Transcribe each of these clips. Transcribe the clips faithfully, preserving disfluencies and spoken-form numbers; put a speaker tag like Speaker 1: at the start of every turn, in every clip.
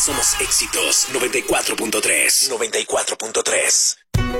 Speaker 1: Somos Éxitos noventa y cuatro punto tres. noventa y cuatro punto tres.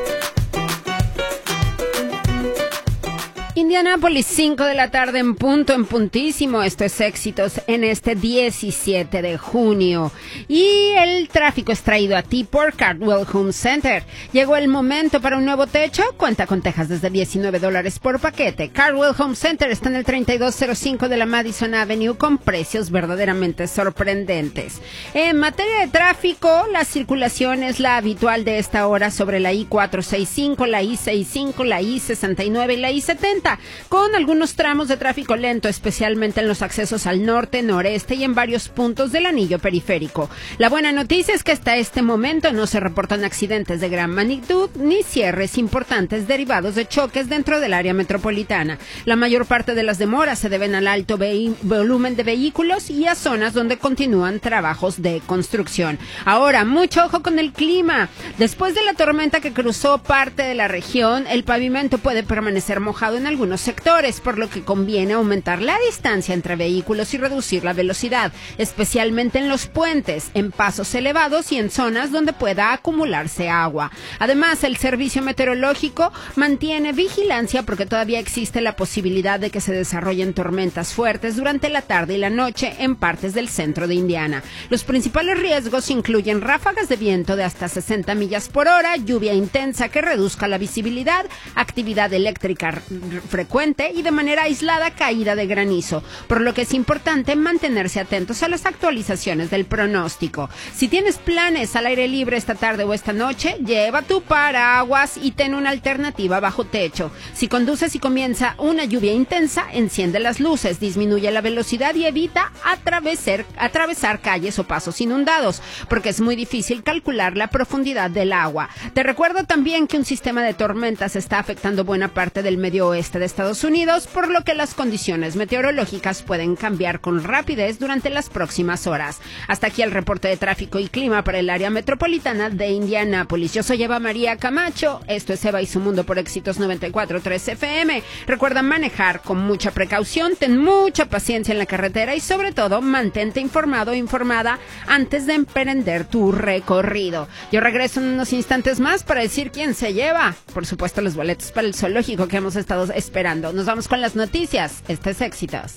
Speaker 2: Indianápolis, cinco de la tarde en punto, en puntísimo. Esto es Éxitos en este diecisiete de junio. Y el tráfico es traído a ti por Cardwell Home Center. Llegó el momento para un nuevo techo. Cuenta con tejas desde diecinueve dólares por paquete. Cardwell Home Center está en el treinta y dos cero cinco de la Madison Avenue con precios verdaderamente sorprendentes. En materia de tráfico, la circulación es la habitual de esta hora sobre la I cuatrocientos sesenta y cinco, la I sesenta y cinco, la I sesenta y nueve y la I setenta. Con algunos tramos de tráfico lento, especialmente en los accesos al norte, noreste y en varios puntos del anillo periférico. La buena noticia es que hasta este momento no se reportan accidentes de gran magnitud ni cierres importantes derivados de choques dentro del área metropolitana. La mayor parte de las demoras se deben al alto ve- volumen de vehículos y a zonas donde continúan trabajos de construcción. Ahora, mucho ojo con el clima. Después de la tormenta que cruzó parte de la región, el pavimento puede permanecer mojado en algunos sectores, por lo que conviene aumentar la distancia entre vehículos y reducir la velocidad, especialmente en los puentes, en pasos elevados y en zonas donde pueda acumularse agua. Además, el servicio meteorológico mantiene vigilancia porque todavía existe la posibilidad de que se desarrollen tormentas fuertes durante la tarde y la noche en partes del centro de Indiana. Los principales riesgos incluyen ráfagas de viento de hasta sesenta millas por hora, lluvia intensa que reduzca la visibilidad, actividad eléctrica frecuente y de manera aislada caída de granizo, por lo que es importante mantenerse atentos a las actualizaciones del pronóstico. Si tienes planes al aire libre esta tarde o esta noche, lleva tu paraguas y ten una alternativa bajo techo. Si conduces y comienza una lluvia intensa, enciende las luces, disminuye la velocidad y evita atravesar, atravesar calles o pasos inundados, porque es muy difícil calcular la profundidad del agua. Te recuerdo también que un sistema de tormentas está afectando buena parte del medio oeste de Estados Unidos, por lo que las condiciones meteorológicas pueden cambiar con rapidez durante las próximas horas. Hasta aquí el reporte de tráfico y clima para el área metropolitana de Indianápolis. Yo soy Eva María Camacho, esto es Eva y su Mundo por Éxitos noventa y cuatro punto tres F M. Recuerda manejar con mucha precaución, ten mucha paciencia en la carretera y sobre todo mantente informado o informada antes de emprender tu recorrido. Yo regreso en unos instantes más para decir quién se lleva, por supuesto, los boletos para el zoológico que hemos estado esperando. Nos vamos con las noticias. Este es Éxitos.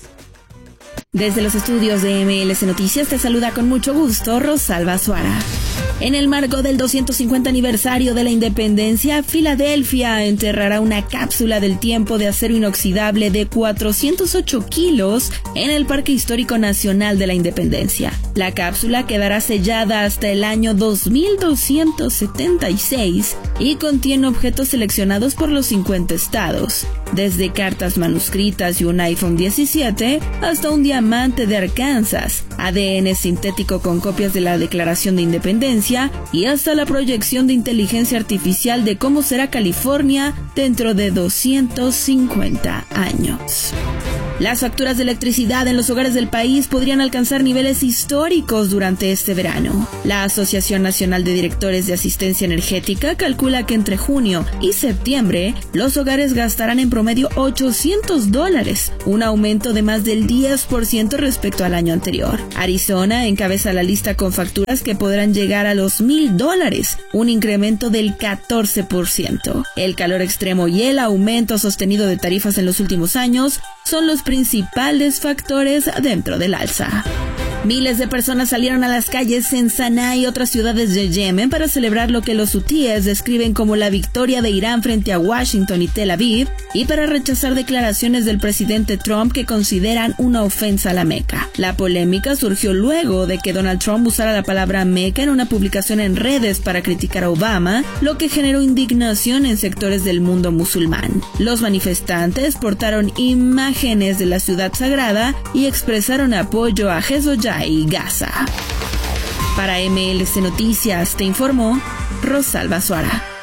Speaker 3: Desde los estudios de M L C Noticias te saluda con mucho gusto Rosalba Suara. En el marco del doscientos cincuenta aniversario de la independencia, Filadelfia enterrará una cápsula del tiempo de acero inoxidable de cuatrocientos ocho kilos en el Parque Histórico Nacional de la Independencia. La cápsula quedará sellada hasta el año dos mil doscientos setenta y seis y contiene objetos seleccionados por los cincuenta estados, desde cartas manuscritas y un iPhone diecisiete hasta un diamante de Arkansas, A D N sintético con copias de la Declaración de Independencia y hasta la proyección de inteligencia artificial de cómo será California dentro de doscientos cincuenta años. Las facturas de electricidad en los hogares del país podrían alcanzar niveles históricos durante este verano. La Asociación Nacional de Directores de Asistencia Energética calcula que entre junio y septiembre los hogares gastarán en promedio ochocientos dólares, un aumento de más del diez por ciento respecto al año anterior. Arizona encabeza la lista con facturas que podrán llegar a los mil dólares, un incremento del catorce por ciento. El calor extremo y el aumento sostenido de tarifas en los últimos años son los principales factores dentro del alza. Miles de personas salieron a las calles en Sanaa y otras ciudades de Yemen para celebrar lo que los hutíes describen como la victoria de Irán frente a Washington y Tel Aviv y para rechazar declaraciones del presidente Trump que consideran una ofensa a la Meca. La polémica surgió luego de que Donald Trump usara la palabra Meca en una publicación en redes para criticar a Obama, lo que generó indignación en sectores del mundo musulmán. Los manifestantes portaron imágenes de la ciudad sagrada y expresaron apoyo a Hezbollah y Gaza. Para M L C Noticias te informó Rosalba Suara.